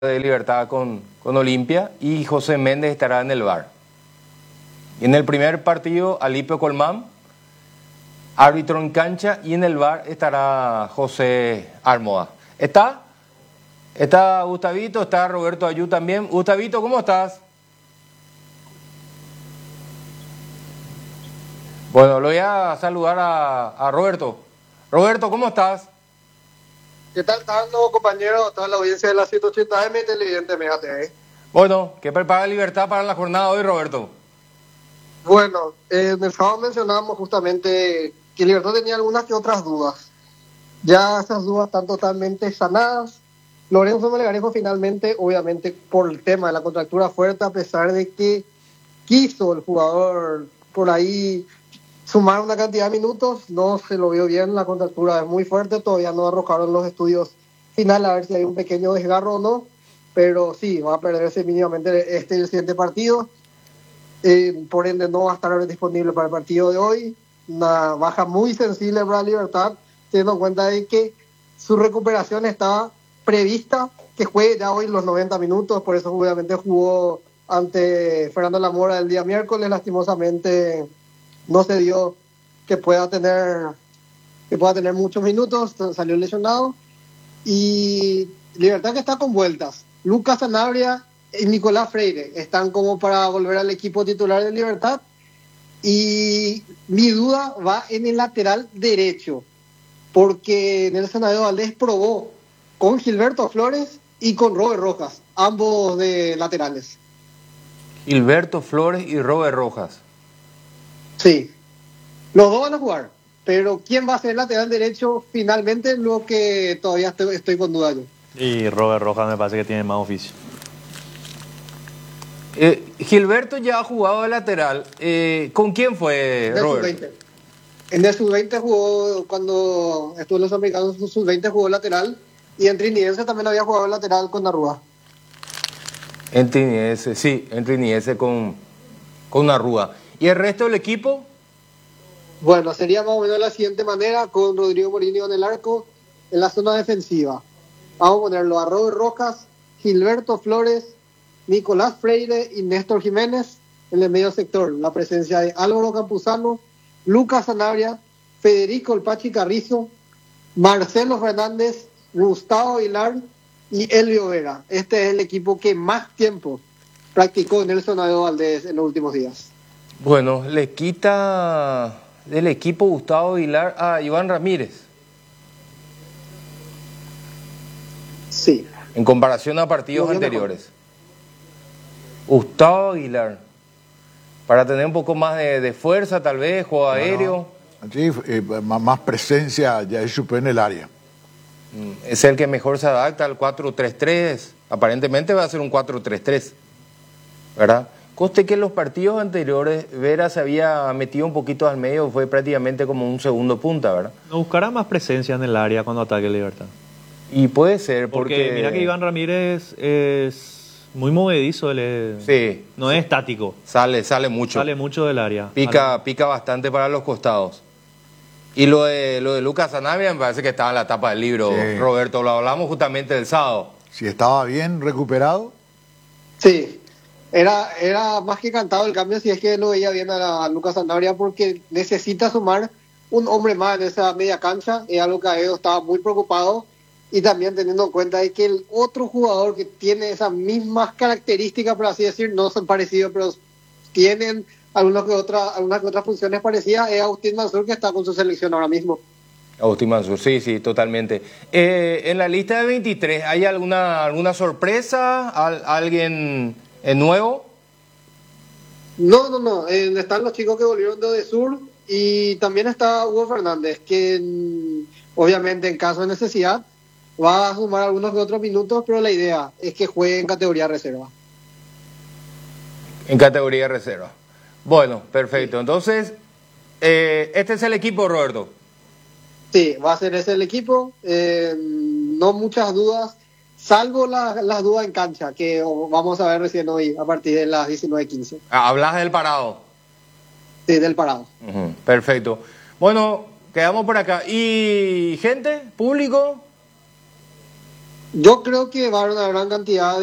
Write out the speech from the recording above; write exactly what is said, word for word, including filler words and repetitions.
de Libertad con, con Olimpia y José Méndez estará en el V A R. Y en el primer partido, Alipio Colmán, árbitro en cancha, y en el V A R estará José Armoa. ¿Está? ¿Está Gustavito? ¿Está Roberto Ayú también? Gustavito, ¿cómo estás? Bueno, lo voy a saludar a, a Roberto. Roberto, ¿cómo estás? ¿Qué tal, Tando, compañero? Toda la audiencia de la ciento ochenta M, televidente, fíjate, ¿eh? Bueno, ¿qué prepara Libertad para la jornada de hoy, Roberto? Bueno, eh, en el sábado mencionábamos justamente que Libertad tenía algunas que otras dudas. Ya esas dudas están totalmente sanadas. Lorenzo Melgarejo finalmente, obviamente, por el tema de la contractura fuerte, a pesar de que quiso el jugador por ahí sumar una cantidad de minutos, no se lo vio bien, la contractura es muy fuerte, todavía no arrojaron los estudios finales a ver si hay un pequeño desgarro o no, pero sí, va a perderse mínimamente este y el siguiente partido, eh, por ende no va a estar disponible para el partido de hoy, una baja muy sensible para Libertad, teniendo en cuenta de que su recuperación estaba prevista, que juegue ya hoy los noventa minutos, por eso obviamente jugó ante Fernando Lamora el día miércoles, lastimosamente no se dio que pueda tener que pueda tener muchos minutos, salió lesionado. Y Libertad que está con vueltas. Lucas Sanabria y Nicolás Freire están como para volver al equipo titular de Libertad. Y mi duda va en el lateral derecho, porque Nelson Aedo Valdés probó con Gilberto Flores y con Robert Rojas, ambos de laterales. Gilberto Flores y Robert Rojas. Sí, los dos van a jugar, pero ¿quién va a ser el lateral derecho finalmente? Lo que todavía estoy, estoy con duda yo. Y Robert Rojas me parece que tiene más oficio. Eh, Gilberto ya ha jugado de lateral. Eh, ¿Con quién fue, Robert? En el sub veinte jugó, cuando estuvo en los americanos, en el sub veinte jugó lateral, y en Trinidense también había jugado lateral con Arrúa. En Trinidense, sí, en Trinidense con, con Arrúa. ¿Y el resto del equipo? Bueno, sería más o menos de la siguiente manera, con Rodrigo Morini en el arco, en la zona defensiva. Vamos a ponerlo a Robert Rojas, Gilberto Flores, Nicolás Freire y Néstor Jiménez en el medio sector. La presencia de Álvaro Campuzano, Lucas Sanabria, Federico El Pachi Carrizo, Marcelo Fernández, Gustavo Aguilar y Elvio Vera. Este es el equipo que más tiempo practicó Nelson Aedo Valdés en los últimos días. Bueno, le quita del equipo Gustavo Aguilar a Iván Ramírez. Sí. En comparación a partidos anteriores. Mejor. Gustavo Aguilar. Para tener un poco más de, de fuerza, tal vez, juego bueno, aéreo. Sí, eh, más presencia ya es en el área. Es el que mejor se adapta al cuatro tres tres. Aparentemente va a ser un cuatro tres tres. ¿Verdad? Coste que en los partidos anteriores Vera se había metido un poquito al medio, fue prácticamente como un segundo punta, ¿verdad? No buscará más presencia en el área cuando ataque Libertad. Y puede ser, porque... Porque mira que Iván Ramírez es muy movedizo, él es... Sí. No sí. es estático. Sale, sale mucho. Sale mucho del área. Pica, Sale. pica bastante para los costados. Y lo de, lo de Lucas Sanabria me parece que estaba en la tapa del libro, sí. Roberto, lo hablamos justamente el sábado. Si estaba bien recuperado. Sí. Era, era más que cantado el cambio si es que lo veía bien a, la, a Lucas Sanabria, porque necesita sumar un hombre más en esa media cancha. Es algo que Aedo estaba muy preocupado, y también teniendo en cuenta de que el otro jugador que tiene esas mismas características, por así decir, no son parecidos, pero tienen algunas que otras, algunas que otras funciones parecidas, es Agustín Mansur, que está con su selección ahora mismo. Agustín Mansur, sí, sí, totalmente. Eh, en la lista de veintitrés, ¿hay alguna, alguna sorpresa? ¿Al, ¿Alguien... ¿Es nuevo? No, no, no. Eh, están los chicos que volvieron de Odesur, y también está Hugo Fernández, que en, obviamente en caso de necesidad va a sumar algunos que otros minutos, pero la idea es que juegue en categoría reserva. En categoría reserva. Bueno, perfecto. Entonces, eh, este es el equipo, Roberto. Sí, va a ser ese el equipo. Eh, no muchas dudas. Salvo las la dudas en cancha, que vamos a ver recién hoy a partir de las diecinueve quince. ¿Hablas del parado? Sí, del parado. Uh-huh. Perfecto. Bueno, quedamos por acá. ¿Y gente? ¿Público? Yo creo que va a haber una gran cantidad